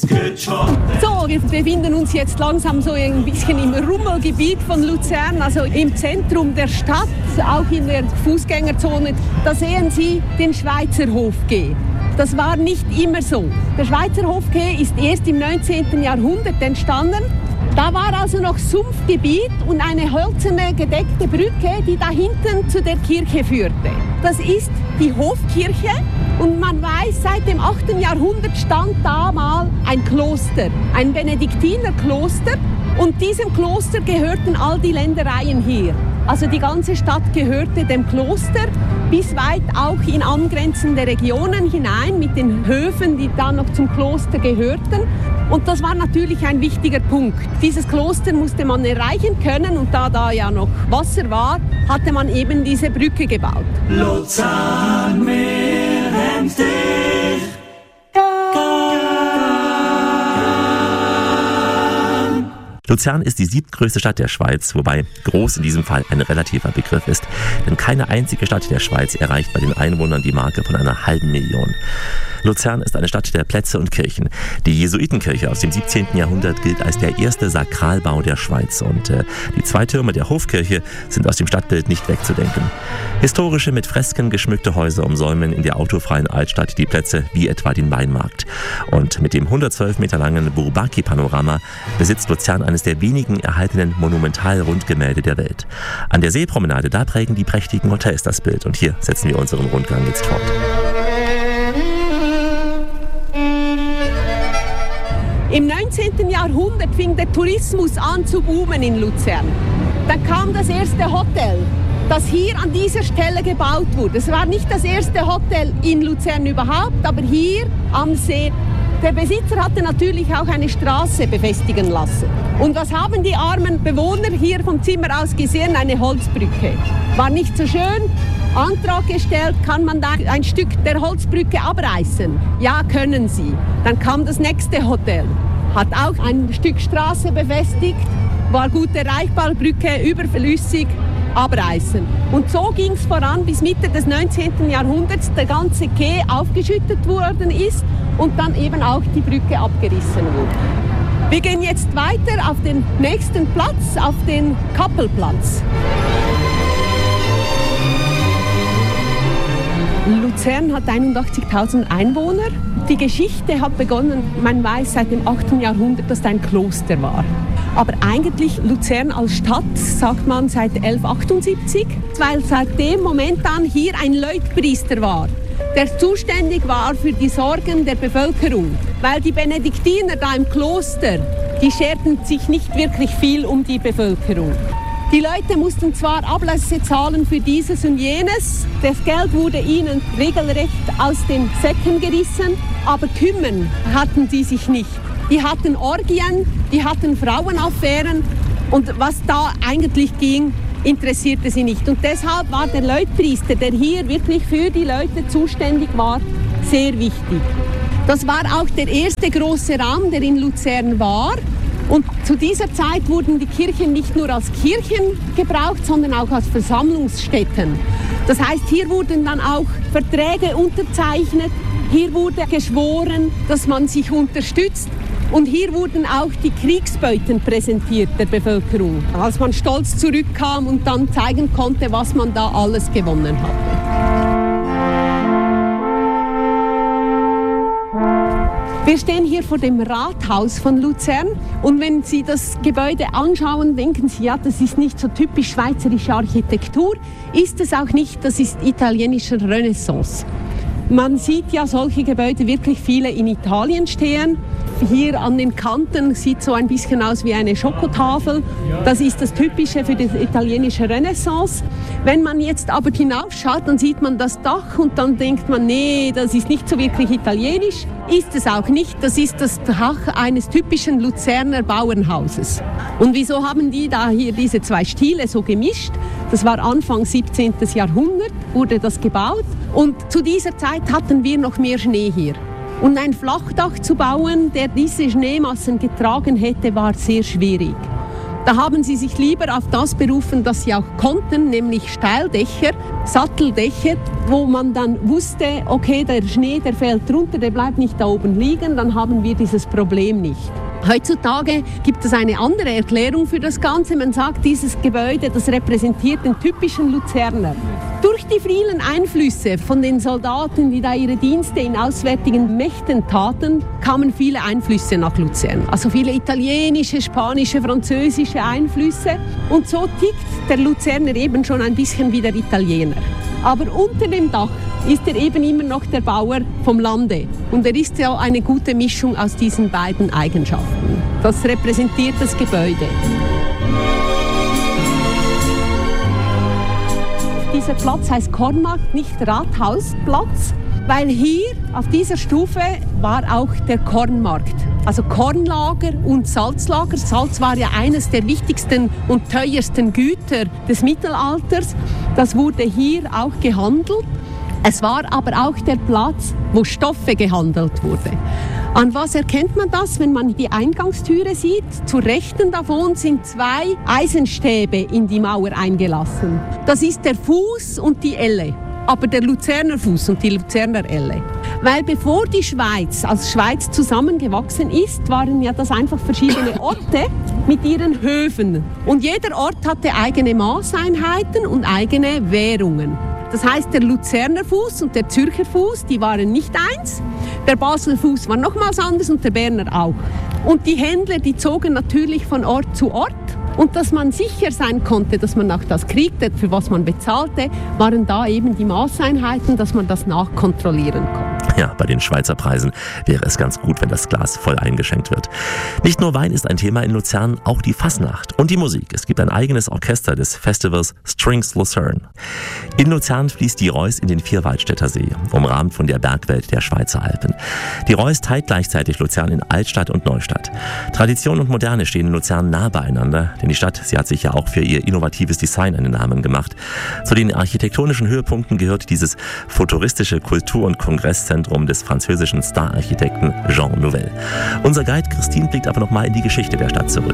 So, wir befinden uns jetzt langsam so ein bisschen im Rummelgebiet von Luzern, also im Zentrum der Stadt, auch in der Fußgängerzone. Da sehen Sie den Schweizer Hofquai. Das war nicht immer so. Der Schweizer Hofquai ist erst im 19. Jahrhundert entstanden. Da war also noch Sumpfgebiet und eine hölzerne gedeckte Brücke, die da hinten zu der Kirche führte. Das ist die Hofkirche und man weiß, seit dem 8. Jahrhundert stand da mal ein Kloster, ein Benediktinerkloster, und diesem Kloster gehörten all die Ländereien hier. Also die ganze Stadt gehörte dem Kloster, bis weit auch in angrenzende Regionen hinein mit den Höfen, die da noch zum Kloster gehörten. Und das war natürlich ein wichtiger Punkt. Dieses Kloster musste man erreichen können, und da ja noch Wasser war, hatte man eben diese Brücke gebaut. Luzern, wir haben dich. Luzern ist die 7. größte Stadt der Schweiz, wobei groß in diesem Fall ein relativer Begriff ist. Denn keine einzige Stadt der Schweiz erreicht bei den Einwohnern die Marke von 500.000. Luzern ist eine Stadt der Plätze und Kirchen. Die Jesuitenkirche aus dem 17. Jahrhundert gilt als der erste Sakralbau der Schweiz. Und die 2 Türme der Hofkirche sind aus dem Stadtbild nicht wegzudenken. Historische, mit Fresken geschmückte Häuser umsäumen in der autofreien Altstadt die Plätze wie etwa den Weinmarkt. Und mit dem 112 Meter langen Bourbaki-Panorama besitzt Luzern eines der wenigen erhaltenen Monumentalrundgemälde der Welt. An der Seepromenade, da prägen die prächtigen Hotels das Bild. Und hier setzen wir unseren Rundgang jetzt fort. Im 19. Jahrhundert fing der Tourismus an zu boomen in Luzern. Dann kam das erste Hotel, das hier an dieser Stelle gebaut wurde. Es war nicht das erste Hotel in Luzern überhaupt, aber hier am See. Der Besitzer hatte natürlich auch eine Straße befestigen lassen. Und was haben die armen Bewohner hier vom Zimmer aus gesehen? Eine Holzbrücke. War nicht so schön. Antrag gestellt, kann man da ein Stück der Holzbrücke abreißen? Ja, können Sie. Dann kam das nächste Hotel, hat auch ein Stück Straße befestigt, war gut erreichbar, Brücke überflüssig, abreißen. Und so ging es voran, bis Mitte des 19. Jahrhunderts der ganze Quai aufgeschüttet worden ist und dann eben auch die Brücke abgerissen wurde. Wir gehen jetzt weiter auf den nächsten Platz, auf den Kappelplatz. Luzern hat 81.000 Einwohner. Die Geschichte hat begonnen, man weiß, seit dem 8. Jahrhundert, dass es ein Kloster war. Aber eigentlich Luzern als Stadt sagt man seit 1178, weil seit dem Moment an hier ein Leutpriester war, der zuständig war für die Sorgen der Bevölkerung. Weil die Benediktiner da im Kloster, die scherten sich nicht wirklich viel um die Bevölkerung. Die Leute mussten zwar Ablässe zahlen für dieses und jenes, das Geld wurde ihnen regelrecht aus den Säcken gerissen, aber kümmern hatten sie sich nicht. Die hatten Orgien, die hatten Frauenaffären, und was da eigentlich ging, interessierte sie nicht. Und deshalb war der Leutpriester, der hier wirklich für die Leute zuständig war, sehr wichtig. Das war auch der erste große Raum, der in Luzern war. Und zu dieser Zeit wurden die Kirchen nicht nur als Kirchen gebraucht, sondern auch als Versammlungsstätten. Das heißt, hier wurden dann auch Verträge unterzeichnet, hier wurde geschworen, dass man sich unterstützt. Und hier wurden auch die Kriegsbeuten präsentiert der Bevölkerung, als man stolz zurückkam und dann zeigen konnte, was man da alles gewonnen hatte. Wir stehen hier vor dem Rathaus von Luzern, und wenn Sie das Gebäude anschauen, denken Sie, ja, das ist nicht so typisch schweizerische Architektur. Ist es auch nicht, das ist italienische Renaissance. Man sieht ja solche Gebäude wirklich viele in Italien stehen. Hier an den Kanten sieht so ein bisschen aus wie eine Schokotafel. Das ist das Typische für die italienische Renaissance. Wenn man jetzt aber hinaufschaut, dann sieht man das Dach und dann denkt man, nee, das ist nicht so wirklich italienisch. Ist es auch nicht. Das ist das Dach eines typischen Luzerner Bauernhauses. Und wieso haben die da hier diese 2 Stile so gemischt? Das war Anfang 17. Jahrhundert, wurde das gebaut. Und zu dieser Zeit hatten wir noch mehr Schnee hier. Und ein Flachdach zu bauen, der diese Schneemassen getragen hätte, war sehr schwierig. Da haben sie sich lieber auf das berufen, das sie auch konnten, nämlich Steildächer, Satteldächer, wo man dann wusste, okay, der Schnee, der fällt runter, der bleibt nicht da oben liegen, dann haben wir dieses Problem nicht. Heutzutage gibt es eine andere Erklärung für das Ganze. Man sagt, dieses Gebäude, das repräsentiert den typischen Luzerner. Durch die vielen Einflüsse von den Soldaten, die da ihre Dienste in auswärtigen Mächten taten, kamen viele Einflüsse nach Luzern. Also viele italienische, spanische, französische Einflüsse. Und so tickt der Luzerner eben schon ein bisschen wie der Italiener. Aber unter dem Dach ist er eben immer noch der Bauer vom Lande. Und er ist ja eine gute Mischung aus diesen beiden Eigenschaften. Das repräsentiert das Gebäude. Dieser Platz heißt Kornmarkt, nicht Rathausplatz, weil hier auf dieser Stufe war auch der Kornmarkt. Also Kornlager und Salzlager. Salz war ja eines der wichtigsten und teuersten Güter des Mittelalters. Das wurde hier auch gehandelt. Es war aber auch der Platz, wo Stoffe gehandelt wurde. An was erkennt man das, wenn man die Eingangstüre sieht? Zur Rechten davon sind 2 Eisenstäbe in die Mauer eingelassen. Das ist der Fuß und die Elle, aber der Luzerner Fuß und die Luzerner Elle. Weil bevor die Schweiz als Schweiz zusammengewachsen ist, waren ja das einfach verschiedene Orte mit ihren Höfen. Und jeder Ort hatte eigene Maßeinheiten und eigene Währungen. Das heißt, der Luzerner Fuß und der Zürcher Fuß, die waren nicht eins. Der Basler Fuß war nochmals anders und der Berner auch. Und die Händler, die zogen natürlich von Ort zu Ort. Und dass man sicher sein konnte, dass man auch das kriegte, für was man bezahlte, waren da eben die Maßeinheiten, dass man das nachkontrollieren konnte. Ja, bei den Schweizer Preisen wäre es ganz gut, wenn das Glas voll eingeschenkt wird. Nicht nur Wein ist ein Thema in Luzern, auch die Fasnacht und die Musik. Es gibt ein eigenes Orchester des Festivals Strings Luzern. In Luzern fließt die Reuss in den Vierwaldstätter See, umrahmt von der Bergwelt der Schweizer Alpen. Die Reuss teilt gleichzeitig Luzern in Altstadt und Neustadt. Tradition und Moderne stehen in Luzern nah beieinander, denn die Stadt, sie hat sich ja auch für ihr innovatives Design einen Namen gemacht. Zu den architektonischen Höhepunkten gehört dieses futuristische Kultur- und Kongresszentrum des französischen Star-Architekten Jean Nouvel. Unser Guide Christine blickt aber nochmal in die Geschichte der Stadt zurück.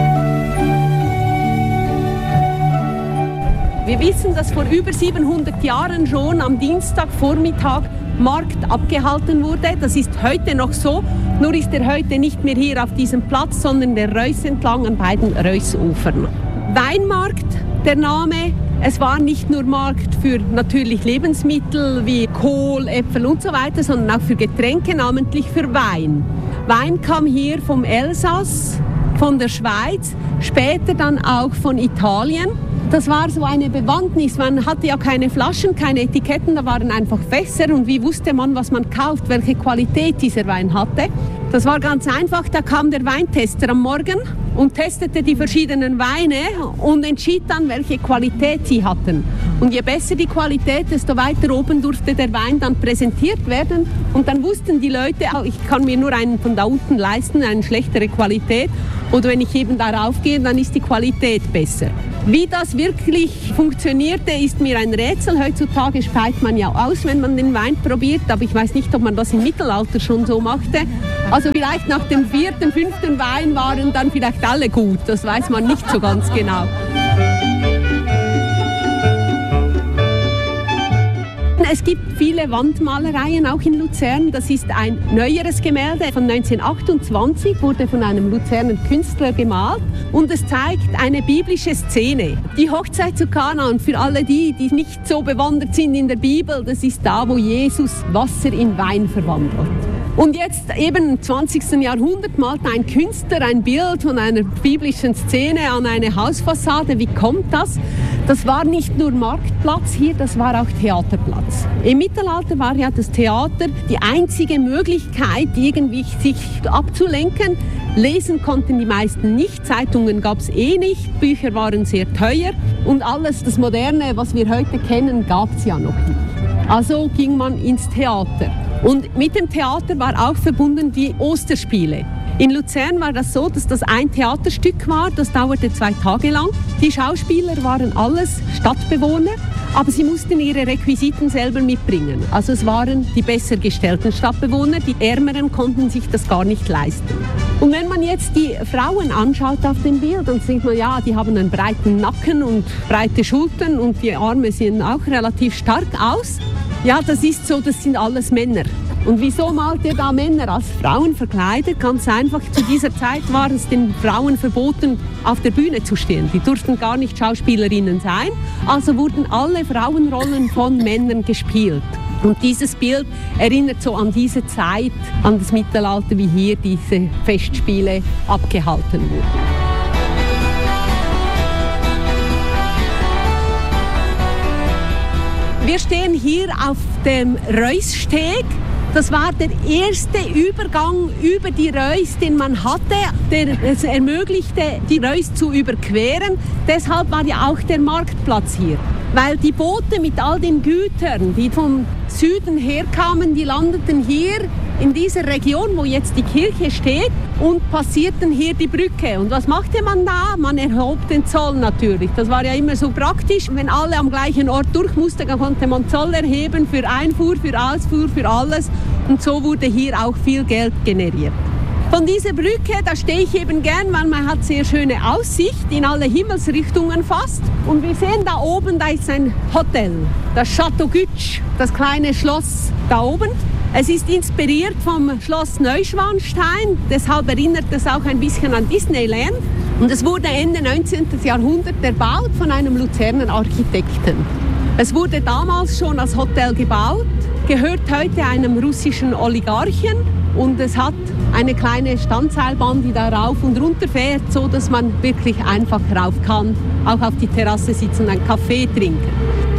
Wir wissen, dass vor über 700 Jahren schon am Dienstagvormittag Markt abgehalten wurde. Das ist heute noch so, nur ist er heute nicht mehr hier auf diesem Platz, sondern der Reuss entlang an beiden Reusufern. Weinmarkt, der Name. Es war nicht nur Markt für natürlich Lebensmittel wie Kohl, Äpfel und so weiter, sondern auch für Getränke, namentlich für Wein. Wein kam hier vom Elsass, von der Schweiz, später dann auch von Italien. Das war so eine Bewandtnis. Man hatte ja keine Flaschen, keine Etiketten, da waren einfach Fässer. Und wie wusste man, was man kauft, welche Qualität dieser Wein hatte? Das war ganz einfach, da kam der Weintester am Morgen und testete die verschiedenen Weine und entschied dann, welche Qualität sie hatten. Und je besser die Qualität, desto weiter oben durfte der Wein dann präsentiert werden. Und dann wussten die Leute, ich kann mir nur einen von da unten leisten, eine schlechtere Qualität. Oder wenn ich eben darauf gehe, dann ist die Qualität besser. Wie das wirklich funktionierte, ist mir ein Rätsel. Heutzutage speit man ja aus, wenn man den Wein probiert. Aber ich weiß nicht, ob man das im Mittelalter schon so machte. Also vielleicht nach dem 4., 5. Wein waren dann vielleicht alle gut. Das weiß man nicht so ganz genau. Es gibt viele Wandmalereien auch in Luzern. Das ist ein neueres Gemälde von 1928, wurde von einem Luzerner Künstler gemalt und es zeigt eine biblische Szene. Die Hochzeit zu Kana, und für alle die nicht so bewandert sind in der Bibel, das ist da, wo Jesus Wasser in Wein verwandelt. Und jetzt eben im 20. Jahrhundert malt ein Künstler ein Bild von einer biblischen Szene an eine Hausfassade. Wie kommt das? Das war nicht nur Marktplatz hier, das war auch Theaterplatz. Im Mittelalter war ja das Theater die einzige Möglichkeit, irgendwie sich abzulenken. Lesen konnten die meisten nicht, Zeitungen gab es nicht, Bücher waren sehr teuer und alles das Moderne, was wir heute kennen, gab es ja noch nicht. Also ging man ins Theater. Und mit dem Theater war auch verbunden die Osterspiele. In Luzern war das so, dass das ein Theaterstück war, das dauerte 2 Tage lang. Die Schauspieler waren alles Stadtbewohner, aber sie mussten ihre Requisiten selber mitbringen. Also es waren die besser gestellten Stadtbewohner, die Ärmeren konnten sich das gar nicht leisten. Und wenn man jetzt die Frauen anschaut auf dem Bild, dann sieht man, ja, die haben einen breiten Nacken und breite Schultern und die Arme sehen auch relativ stark aus. Ja, das ist so, das sind alles Männer. Und wieso malt ihr da Männer als Frauen verkleidet? Ganz einfach, zu dieser Zeit war es den Frauen verboten, auf der Bühne zu stehen. Die durften gar nicht Schauspielerinnen sein. Also wurden alle Frauenrollen von Männern gespielt. Und dieses Bild erinnert so an diese Zeit, an das Mittelalter, wie hier diese Festspiele abgehalten wurden. Wir stehen hier auf dem Reusssteg. Das war der erste Übergang über die Reuss, den man hatte, der es ermöglichte, die Reuss zu überqueren. Deshalb war ja auch der Marktplatz hier. Weil die Boote mit all den Gütern, die vom Süden herkamen, die landeten hier in dieser Region, wo jetzt die Kirche steht, und passierten hier die Brücke. Und was machte man da? Man erhob den Zoll natürlich. Das war ja immer so praktisch. Wenn alle am gleichen Ort durch mussten, dann konnte man Zoll erheben für Einfuhr, für Ausfuhr, für alles. Und so wurde hier auch viel Geld generiert. Von dieser Brücke, da stehe ich eben gern, weil man hat sehr schöne Aussicht in alle Himmelsrichtungen fast. Und wir sehen da oben, da ist ein Hotel, das Château Gütsch, das kleine Schloss da oben. Es ist inspiriert vom Schloss Neuschwanstein, deshalb erinnert es auch ein bisschen an Disneyland. Und es wurde Ende 19. Jahrhundert erbaut von einem Luzerner Architekten. Es wurde damals schon als Hotel gebaut, gehört heute einem russischen Oligarchen und es hat eine kleine Standseilbahn, die da rauf und runter fährt, so dass man wirklich einfach rauf kann, auch auf die Terrasse sitzen und einen Kaffee trinken.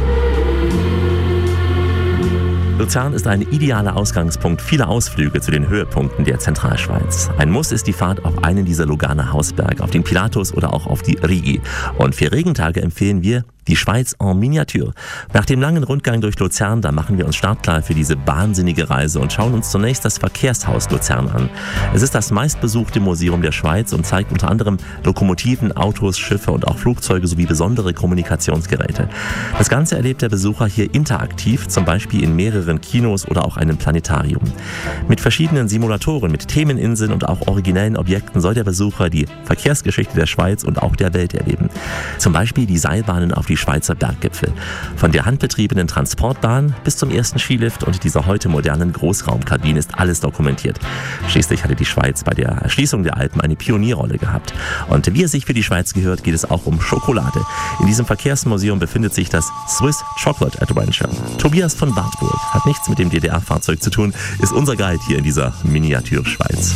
Luzern ist ein idealer Ausgangspunkt vieler Ausflüge zu den Höhepunkten der Zentralschweiz. Ein Muss ist die Fahrt auf einen dieser Lugana Hausberge, auf den Pilatus oder auch auf die Rigi. Und für Regentage empfehlen wir die Schweiz en Miniature. Nach dem langen Rundgang durch Luzern, da machen wir uns startklar für diese wahnsinnige Reise und schauen uns zunächst das Verkehrshaus Luzern an. Es ist das meistbesuchte Museum der Schweiz und zeigt unter anderem Lokomotiven, Autos, Schiffe und auch Flugzeuge sowie besondere Kommunikationsgeräte. Das Ganze erlebt der Besucher hier interaktiv, zum Beispiel in mehreren Kinos oder auch einem Planetarium. Mit verschiedenen Simulatoren, mit Themeninseln und auch originellen Objekten soll der Besucher die Verkehrsgeschichte der Schweiz und auch der Welt erleben. Zum Beispiel die Seilbahnen auf die Schweizer Berggipfel. Von der handbetriebenen Transportbahn bis zum ersten Skilift und dieser heute modernen Großraumkabine ist alles dokumentiert. Schließlich hatte die Schweiz bei der Erschließung der Alpen eine Pionierrolle gehabt. Und wie es sich für die Schweiz gehört, geht es auch um Schokolade. In diesem Verkehrsmuseum befindet sich das Swiss Chocolate Adventure. Tobias von Wartburg hat nichts mit dem DDR-Fahrzeug zu tun, ist unser Guide hier in dieser Miniatur-Schweiz.